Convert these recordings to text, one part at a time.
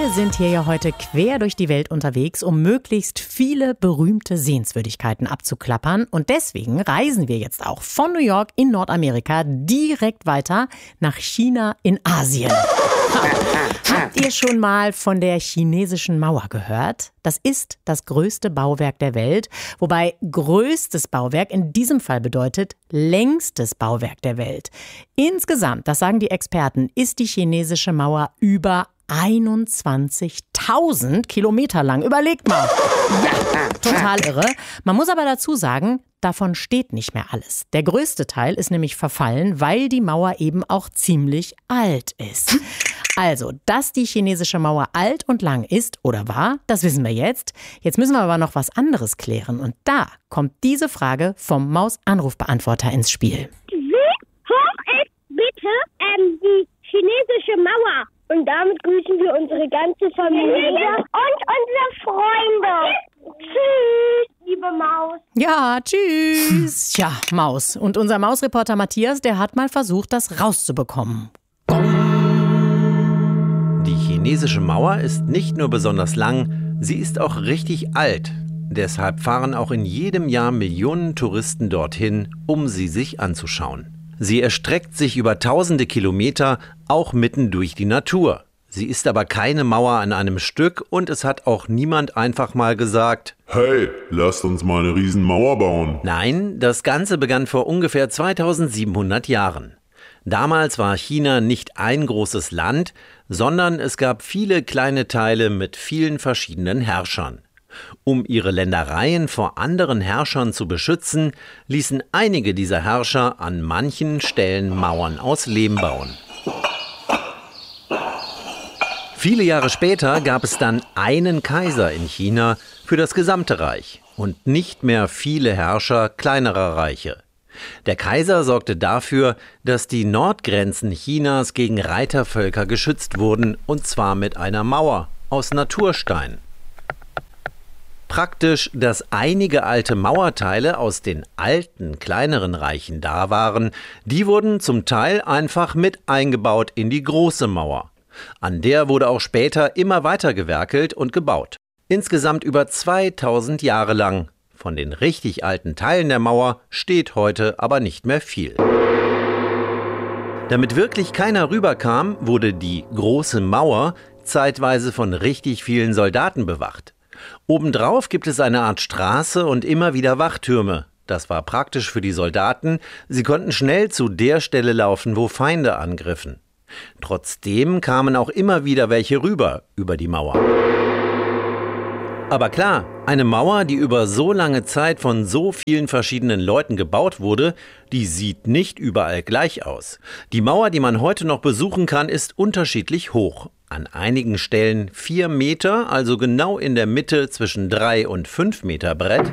Wir sind hier ja heute quer durch die Welt unterwegs, um möglichst viele berühmte Sehenswürdigkeiten abzuklappern. Und deswegen reisen wir jetzt auch von New York in Nordamerika direkt weiter nach China in Asien. Habt ihr schon mal von der chinesischen Mauer gehört? Das ist das größte Bauwerk der Welt, wobei größtes Bauwerk in diesem Fall bedeutet längstes Bauwerk der Welt. Insgesamt, das sagen die Experten, ist die chinesische Mauer über 21.000 Kilometer lang. Überlegt mal. Ja, total irre. Man muss aber dazu sagen, davon steht nicht mehr alles. Der größte Teil ist nämlich verfallen, weil die Mauer eben auch ziemlich alt ist. Also, dass die chinesische Mauer alt und lang ist oder war, das wissen wir jetzt. Jetzt müssen wir aber noch was anderes klären. Und da kommt diese Frage vom Maus-Anrufbeantworter ins Spiel. Wie hoch ist bitte die chinesische Mauer? Und damit grüßen wir unsere ganze Familie und unsere Freunde. Tschüss, liebe Maus. Ja, tschüss. Tja, Maus. Und unser Mausreporter Matthias, der hat mal versucht, das rauszubekommen. Die chinesische Mauer ist nicht nur besonders lang, sie ist auch richtig alt. Deshalb fahren auch in jedem Jahr Millionen Touristen dorthin, um sie sich anzuschauen. Sie erstreckt sich über tausende Kilometer, auch mitten durch die Natur. Sie ist aber keine Mauer an einem Stück und es hat auch niemand einfach mal gesagt: Hey, lasst uns mal eine Riesenmauer bauen. Nein, das Ganze begann vor ungefähr 2700 Jahren. Damals war China nicht ein großes Land, sondern es gab viele kleine Teile mit vielen verschiedenen Herrschern. Um ihre Ländereien vor anderen Herrschern zu beschützen, ließen einige dieser Herrscher an manchen Stellen Mauern aus Lehm bauen. Viele Jahre später gab es dann einen Kaiser in China für das gesamte Reich und nicht mehr viele Herrscher kleinerer Reiche. Der Kaiser sorgte dafür, dass die Nordgrenzen Chinas gegen Reitervölker geschützt wurden, und zwar mit einer Mauer aus Naturstein. Praktisch, dass einige alte Mauerteile aus den alten, kleineren Reichen da waren, die wurden zum Teil einfach mit eingebaut in die große Mauer. An der wurde auch später immer weiter gewerkelt und gebaut. Insgesamt über 2000 Jahre lang. Von den richtig alten Teilen der Mauer steht heute aber nicht mehr viel. Damit wirklich keiner rüberkam, wurde die große Mauer zeitweise von richtig vielen Soldaten bewacht. Obendrauf gibt es eine Art Straße und immer wieder Wachtürme. Das war praktisch für die Soldaten. Sie konnten schnell zu der Stelle laufen, wo Feinde angriffen. Trotzdem kamen auch immer wieder welche rüber über die Mauer. Aber klar, eine Mauer, die über so lange Zeit von so vielen verschiedenen Leuten gebaut wurde, die sieht nicht überall gleich aus. Die Mauer, die man heute noch besuchen kann, ist unterschiedlich hoch. An einigen Stellen 4 Meter, also genau in der Mitte zwischen 3 und 5 Meter Brett.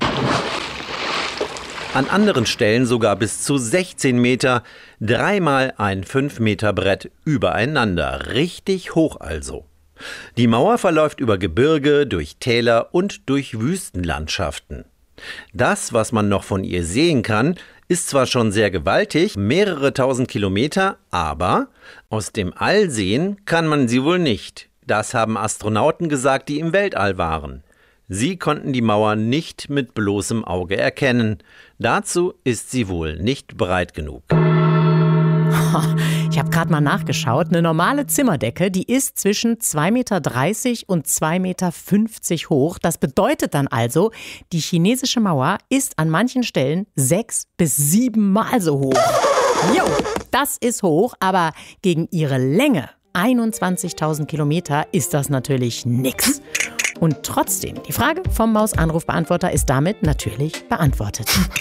An anderen Stellen sogar bis zu 16 Meter, 3x ein 5 Meter Brett übereinander. Richtig hoch also. Die Mauer verläuft über Gebirge, durch Täler und durch Wüstenlandschaften. Das, was man noch von ihr sehen kann, ist zwar schon sehr gewaltig, mehrere tausend Kilometer, aber aus dem All sehen kann man sie wohl nicht. Das haben Astronauten gesagt, die im Weltall waren. Sie konnten die Mauer nicht mit bloßem Auge erkennen. Dazu ist sie wohl nicht breit genug. Ich habe gerade mal nachgeschaut. Eine normale Zimmerdecke, die ist zwischen 2,30 Meter und 2,50 Meter hoch. Das bedeutet dann also, die chinesische Mauer ist an manchen Stellen 6 bis 7 Mal so hoch. Jo, das ist hoch, aber gegen ihre Länge, 21.000 Kilometer, ist das natürlich nix. Und trotzdem, die Frage vom Maus-Anrufbeantworter ist damit natürlich beantwortet.